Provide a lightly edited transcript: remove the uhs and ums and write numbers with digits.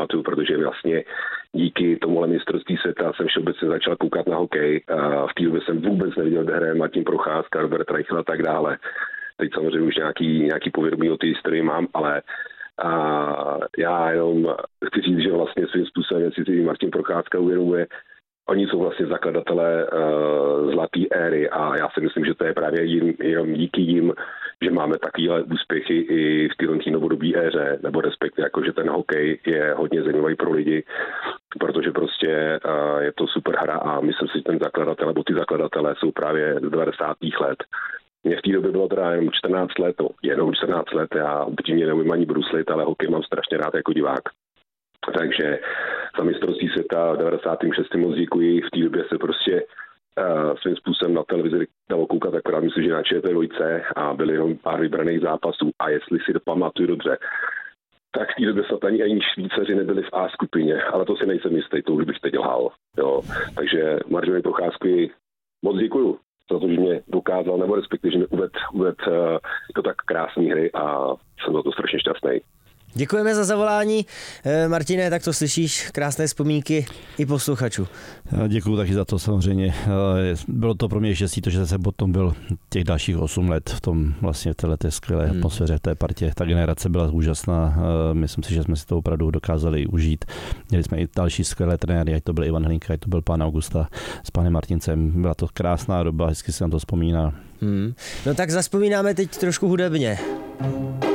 pamatuju, protože vlastně díky tomuhle mistrovství světa jsem všeobecně začal koukat na hokej. V té době jsem vůbec neviděl, kde hraje Martin Procházka, Robert Reichel a tak dále. Teď samozřejmě už nějaký povědomí o té historii mám, ale já jenom chci říct, že vlastně svým způsobem si Martin Procházka uvědomuje, oni jsou vlastně zakladatelé zlatý éry a já si myslím, že to je právě jenom díky jim, že máme takovéhle úspěchy i v této novodobé éře, nebo respektive jako, že ten hokej je hodně zajímavý pro lidi, protože prostě je to super hra a myslím si, že ten zakladatel, nebo ty zakladatelé jsou právě z 90. let. Mně v té době bylo teda jenom 14 let, já upřímně neumím ani bruslit, ale hokej mám strašně rád jako divák. Takže za mistrovství světa v 96. moc děkuji, v té době se prostě svým způsobem na televizi dalo koukat, akorát myslím, že na ČT2 a byly jenom pár vybraných zápasů a jestli si to pamatuju dobře, tak v té době snad ani Švýcaři nebyli v A skupině, ale to si nejsem jistý, to už bych teď lhal. Jo. Takže Martinovi Procházkovi moc děkuju za to, že mě dokázal, nebo respektive, že mě uved to tak krásný hry a jsem za to strašně šťastný. Děkujeme za zavolání. Martine, tak to slyšíš, krásné vzpomínky i posluchačů. Děkuju taky za to samozřejmě. Bylo to pro mě štěstí, to, že jsem potom byl těch dalších 8 let v tom vlastně v této skvělé atmosféře, v té partě. Ta generace byla úžasná. Myslím si, že jsme si to opravdu dokázali užít. Měli jsme i další skvělé trenéry, ať to byl Ivan Hlinka, ať to byl pán Augusta s panem Martincem. Byla to krásná doba, hezky se nám to vzpomíná. No tak zazpomínáme teď trošku hudebně.